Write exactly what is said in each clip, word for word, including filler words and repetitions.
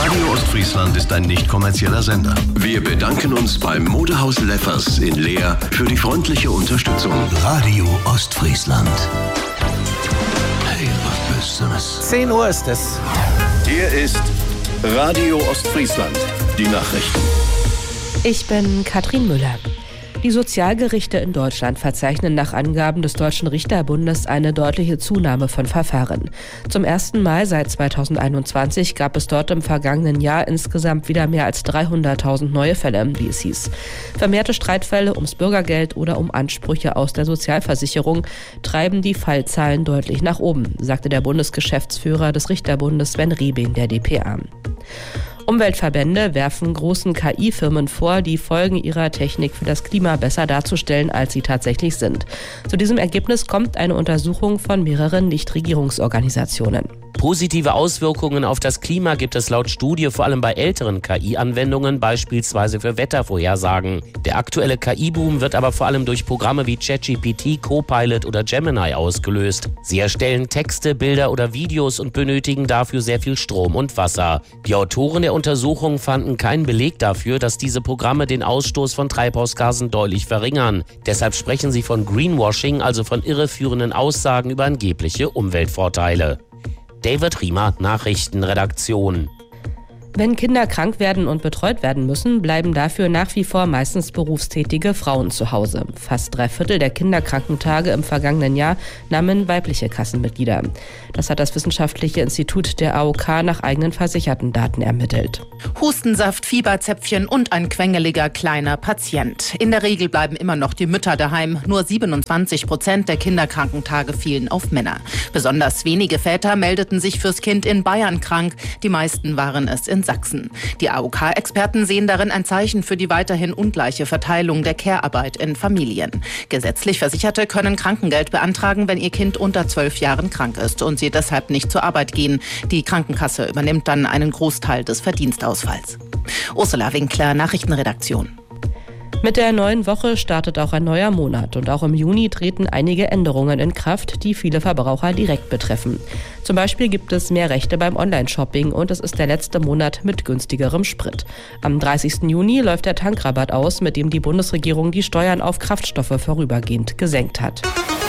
Radio Ostfriesland ist ein nicht kommerzieller Sender. Wir bedanken uns beim Modehaus Leffers in Leer für die freundliche Unterstützung. Radio Ostfriesland. Hey, was bist du das? zehn Uhr ist es. Hier ist Radio Ostfriesland. Die Nachrichten. Ich bin Katrin Müller. Die Sozialgerichte in Deutschland verzeichnen nach Angaben des Deutschen Richterbundes eine deutliche Zunahme von Verfahren. Zum ersten Mal seit zweitausendeinundzwanzig gab es dort im vergangenen Jahr insgesamt wieder mehr als dreihunderttausend neue Fälle, wie es hieß. Vermehrte Streitfälle ums Bürgergeld oder um Ansprüche aus der Sozialversicherung treiben die Fallzahlen deutlich nach oben, sagte der Bundesgeschäftsführer des Richterbundes Sven Riebing der D P A. Umweltverbände werfen großen K I-Firmen vor, die Folgen ihrer Technik für das Klima besser darzustellen, als sie tatsächlich sind. Zu diesem Ergebnis kommt eine Untersuchung von mehreren Nichtregierungsorganisationen. Positive Auswirkungen auf das Klima gibt es laut Studie vor allem bei älteren K I-Anwendungen, beispielsweise für Wettervorhersagen. Der aktuelle K I-Boom wird aber vor allem durch Programme wie ChatGPT, Copilot oder Gemini ausgelöst. Sie erstellen Texte, Bilder oder Videos und benötigen dafür sehr viel Strom und Wasser. Die Autoren der Untersuchung fanden keinen Beleg dafür, dass diese Programme den Ausstoß von Treibhausgasen deutlich verringern. Deshalb sprechen sie von Greenwashing, also von irreführenden Aussagen über angebliche Umweltvorteile. David Riemer, Nachrichtenredaktion. Wenn Kinder krank werden und betreut werden müssen, bleiben dafür nach wie vor meistens berufstätige Frauen zu Hause. Fast drei Viertel der Kinderkrankentage im vergangenen Jahr nahmen weibliche Kassenmitglieder. Das hat das Wissenschaftliche Institut der A O K nach eigenen versicherten Daten ermittelt. Hustensaft, Fieberzäpfchen und ein quengeliger kleiner Patient. In der Regel bleiben immer noch die Mütter daheim. Nur siebenundzwanzig Prozent der Kinderkrankentage fielen auf Männer. Besonders wenige Väter meldeten sich fürs Kind in Bayern krank. Die meisten waren es in Sachsen. Die A O K-Experten sehen darin ein Zeichen für die weiterhin ungleiche Verteilung der Care-Arbeit in Familien. Gesetzlich Versicherte können Krankengeld beantragen, wenn ihr Kind unter zwölf Jahren krank ist und sie deshalb nicht zur Arbeit gehen. Die Krankenkasse übernimmt dann einen Großteil des Verdienstausfalls. Ursula Winkler, Nachrichtenredaktion. Mit der neuen Woche startet auch ein neuer Monat und auch im Juni treten einige Änderungen in Kraft, die viele Verbraucher direkt betreffen. Zum Beispiel gibt es mehr Rechte beim Online-Shopping und es ist der letzte Monat mit günstigerem Sprit. Am dreißigsten Juni läuft der Tankrabatt aus, mit dem die Bundesregierung die Steuern auf Kraftstoffe vorübergehend gesenkt hat.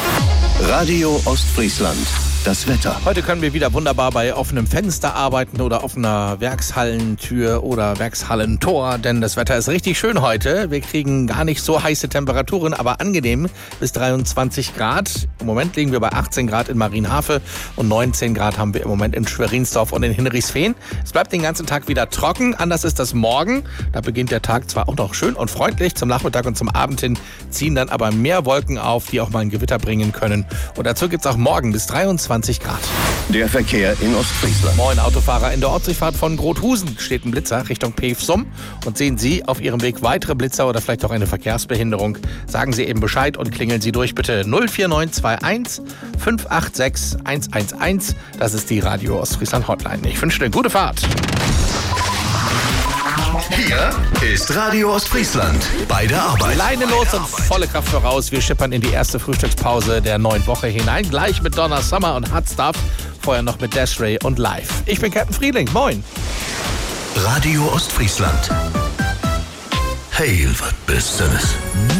Radio Ostfriesland. Das Wetter. Heute können wir wieder wunderbar bei offenem Fenster arbeiten oder offener Werkshallentür oder Werkshallentor, denn das Wetter ist richtig schön heute. Wir kriegen gar nicht so heiße Temperaturen, aber angenehm bis dreiundzwanzig Grad. Im Moment liegen wir bei achtzehn Grad in Marienhafe und neunzehn Grad haben wir im Moment in Schwerinsdorf und in Hinrichsfehn. Es bleibt den ganzen Tag wieder trocken, anders ist das morgen. Da beginnt der Tag zwar auch noch schön und freundlich, zum Nachmittag und zum Abend hin ziehen dann aber mehr Wolken auf, die auch mal ein Gewitter bringen können. Und dazu gibt es auch morgen bis dreiundzwanzig Grad. Der Verkehr in Ostfriesland. Moin Autofahrer, in der Ortsdurchfahrt von Grothusen steht ein Blitzer Richtung Pevsum und sehen Sie auf Ihrem Weg weitere Blitzer oder vielleicht auch eine Verkehrsbehinderung, sagen Sie eben Bescheid und klingeln Sie durch bitte null vier neun zwei eins fünf acht sechs eins eins eins. Das ist die Radio Ostfriesland Hotline. Ich wünsche eine gute Fahrt. Hier ist Radio Ostfriesland bei der Arbeit. Leine los und volle Kraft voraus. Wir schippern in die erste Frühstückspause der neuen Woche hinein. Gleich mit Donna Summer und Hot Stuff. Vorher noch mit Desiree und Live. Ich bin Captain Frieling. Moin. Radio Ostfriesland. Hey, was bist du das?